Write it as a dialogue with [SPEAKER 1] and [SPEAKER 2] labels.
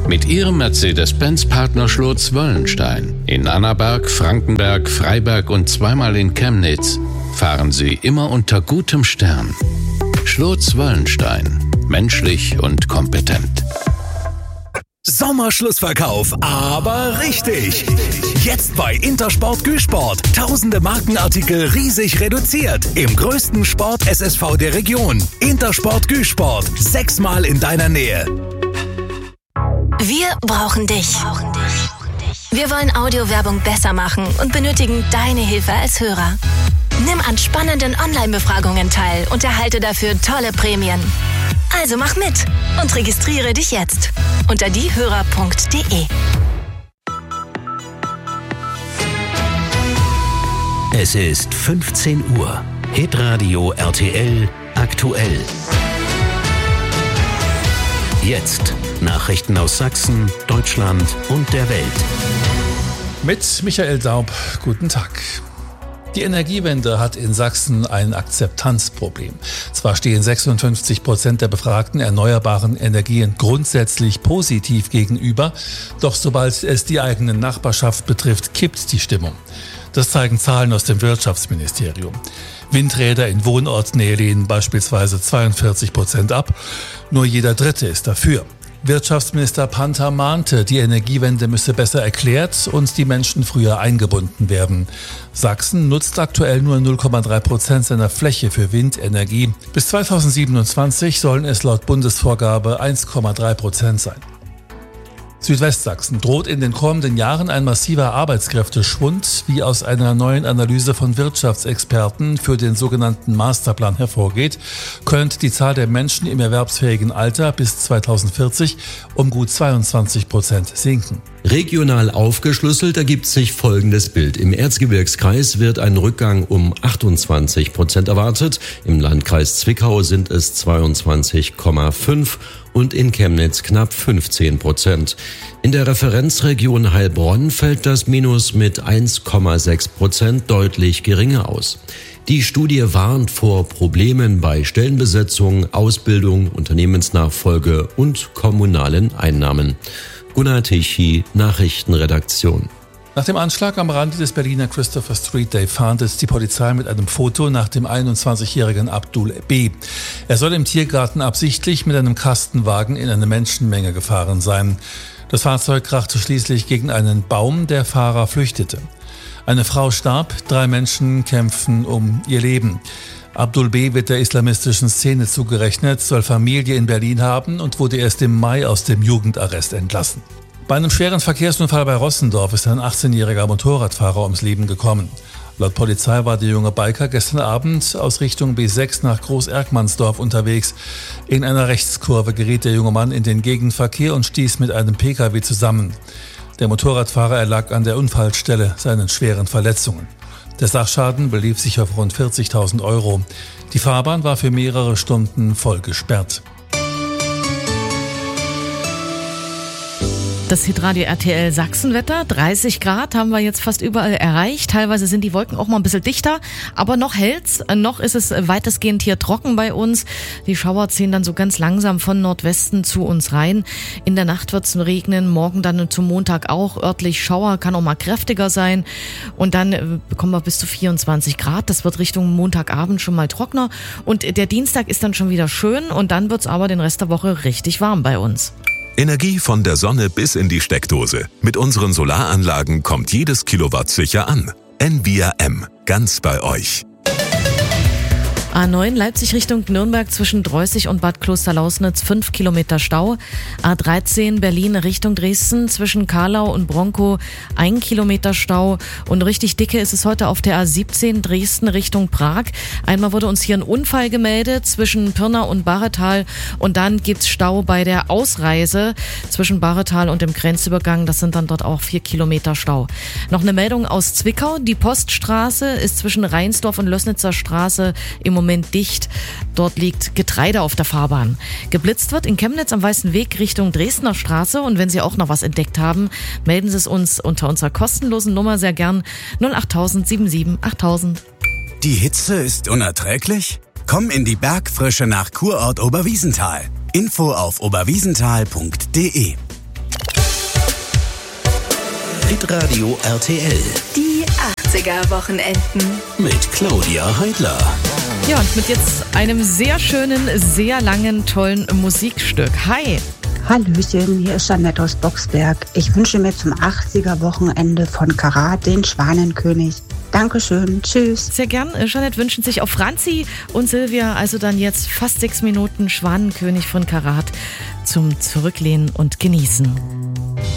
[SPEAKER 1] Mit Ihrem Mercedes-Benz-Partner Schlotz-Wöllenstein in Annaberg, Frankenberg, Freiberg und zweimal in Chemnitz fahren Sie immer unter gutem Stern. Schlotz-Wöllenstein. Menschlich und kompetent.
[SPEAKER 2] Sommerschlussverkauf, aber richtig. Jetzt bei Intersport Güsport. Tausende Markenartikel riesig reduziert. Im größten Sport-SSV der Region. Intersport Güsport. 6-mal in deiner Nähe.
[SPEAKER 3] Wir brauchen dich. Wir wollen Audiowerbung besser machen und benötigen deine Hilfe als Hörer. Nimm an spannenden Online-Befragungen teil und erhalte dafür tolle Prämien. Also mach mit und registriere dich jetzt unter diehörer.de.
[SPEAKER 4] Es ist 15 Uhr. Hitradio RTL aktuell. Jetzt Nachrichten aus Sachsen, Deutschland und der Welt.
[SPEAKER 5] Mit Michael Daub, guten Tag. Die Energiewende hat in Sachsen ein Akzeptanzproblem. Zwar stehen 56% der Befragten erneuerbaren Energien grundsätzlich positiv gegenüber, doch sobald es die eigene Nachbarschaft betrifft, kippt die Stimmung. Das zeigen Zahlen aus dem Wirtschaftsministerium. Windräder in Wohnortnähe lehnen beispielsweise 42% ab, nur jeder Dritte ist dafür. Wirtschaftsminister Panther mahnte, die Energiewende müsse besser erklärt und die Menschen früher eingebunden werden. Sachsen nutzt aktuell nur 0,3% seiner Fläche für Windenergie. Bis 2027 sollen es laut Bundesvorgabe 1,3% sein. Südwestsachsen droht in den kommenden Jahren ein massiver Arbeitskräfteschwund, wie aus einer neuen Analyse von Wirtschaftsexperten für den sogenannten Masterplan hervorgeht, könnte die Zahl der Menschen im erwerbsfähigen Alter bis 2040 um gut 22% sinken.
[SPEAKER 6] Regional aufgeschlüsselt ergibt sich folgendes Bild. Im Erzgebirgskreis wird ein Rückgang um 28% erwartet. Im Landkreis Zwickau sind es 22,5% und in Chemnitz knapp 15%. In der Referenzregion Heilbronn fällt das Minus mit 1,6% deutlich geringer aus. Die Studie warnt vor Problemen bei Stellenbesetzung, Ausbildung, Unternehmensnachfolge und kommunalen Einnahmen. Gunnar Tichy, Nachrichtenredaktion.
[SPEAKER 5] Nach dem Anschlag am Rande des Berliner Christopher Street Day fahndet die Polizei mit einem Foto nach dem 21-jährigen Abdul B. Er soll im Tiergarten absichtlich mit einem Kastenwagen in eine Menschenmenge gefahren sein. Das Fahrzeug krachte schließlich gegen einen Baum, der Fahrer flüchtete. Eine Frau starb, 3 Menschen kämpfen um ihr Leben. Abdul B. wird der islamistischen Szene zugerechnet, soll Familie in Berlin haben und wurde erst im Mai aus dem Jugendarrest entlassen. Bei einem schweren Verkehrsunfall bei Rossendorf ist ein 18-jähriger Motorradfahrer ums Leben gekommen. Laut Polizei war der junge Biker gestern Abend aus Richtung B6 nach Groß-Erkmannsdorf unterwegs. In einer Rechtskurve geriet der junge Mann in den Gegenverkehr und stieß mit einem Pkw zusammen. Der Motorradfahrer erlag an der Unfallstelle seinen schweren Verletzungen. Der Sachschaden belief sich auf rund 40.000 €. Die Fahrbahn war für mehrere Stunden voll gesperrt.
[SPEAKER 7] Das Hitradio RTL Sachsenwetter, 30 Grad haben wir jetzt fast überall erreicht. Teilweise sind die Wolken auch mal ein bisschen dichter, aber noch hellt's. Noch ist es weitestgehend hier trocken bei uns. Die Schauer ziehen dann so ganz langsam von Nordwesten zu uns rein. In der Nacht wird's regnen, morgen dann zum Montag auch örtlich Schauer, kann auch mal kräftiger sein. Und dann bekommen wir bis zu 24 Grad. Das wird Richtung Montagabend schon mal trockener. Und der Dienstag ist dann schon wieder schön und dann wird's aber den Rest der Woche richtig warm bei uns.
[SPEAKER 8] Energie von der Sonne bis in die Steckdose. Mit unseren Solaranlagen kommt jedes Kilowatt sicher an. Envia M. Ganz bei euch.
[SPEAKER 7] A9 Leipzig Richtung Nürnberg zwischen Dreußig und Bad Klosterlausnitz 5 Kilometer Stau. A13 Berlin Richtung Dresden zwischen Karlau und Bronkow 1 Kilometer Stau. Und richtig dicke ist es heute auf der A17 Dresden Richtung Prag. Einmal wurde uns hier ein Unfall gemeldet zwischen Pirna und Bahretal. Und dann gibt's Stau bei der Ausreise zwischen Bahretal und dem Grenzübergang. Das sind dann dort auch 4 Kilometer Stau. Noch eine Meldung aus Zwickau. Die Poststraße ist zwischen Rheinsdorf und Lößnitzer Straße im Moment dicht. Dort liegt Getreide auf der Fahrbahn. Geblitzt wird in Chemnitz am Weißen Weg Richtung Dresdner Straße. Und wenn Sie auch noch was entdeckt haben, melden Sie es uns unter unserer kostenlosen Nummer sehr gern 08000 77 8000.
[SPEAKER 9] Die Hitze ist unerträglich? Komm in die Bergfrische nach Kurort Oberwiesenthal. Info auf oberwiesenthal.de.
[SPEAKER 4] Hitradio RTL.
[SPEAKER 3] Die 80er-Wochenenden.
[SPEAKER 4] Mit Claudia Heidler.
[SPEAKER 7] Ja, und mit jetzt einem sehr schönen, sehr langen, tollen Musikstück. Hi!
[SPEAKER 10] Hallöchen, hier ist Jeanette aus Boxberg. Ich wünsche mir zum 80er-Wochenende von Karat den Schwanenkönig. Dankeschön, tschüss.
[SPEAKER 7] Sehr gern. Jeanette wünschen sich auch Franzi und Silvia, also dann jetzt fast 6 Minuten Schwanenkönig von Karat zum Zurücklehnen und Genießen.